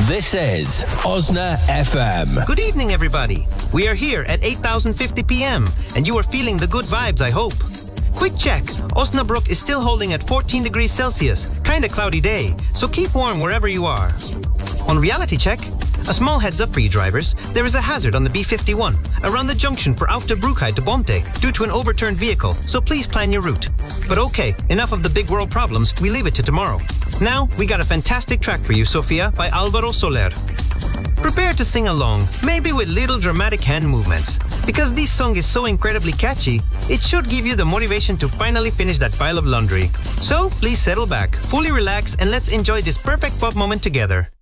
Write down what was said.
This is Osna FM. Good evening, everybody. We are here at 8,050 p.m. and you are feeling the good vibes, I hope. Quick check. Osnabrück is still holding at 14 degrees Celsius. Kinda cloudy day, so keep warm wherever you are. On reality check, a small heads up for you drivers. There is a hazard on the B51 around the junction for Auf der Brücke to Bonte due to an overturned vehicle, so please plan your route. But okay, enough of the big world problems. We leave it to tomorrow. Now, we got a fantastic track for you, Sofia, by Alvaro Soler. Prepare to sing along, maybe with little dramatic hand movements. Because this song is so incredibly catchy, it should give you the motivation to finally finish that pile of laundry. So, please settle back, fully relax, and let's enjoy this perfect pop moment together.